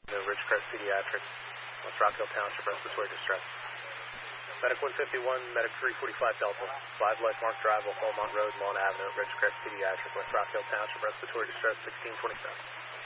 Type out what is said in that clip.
The Ridgecrest Pediatric, West Rockville Township, respiratory distress. Medic 151, Medic 345 Delta, 5 Life Mark Drive, Beaumont Road, Lawn Avenue, Ridgecrest Pediatric, West Rockville Township, respiratory distress, 1627.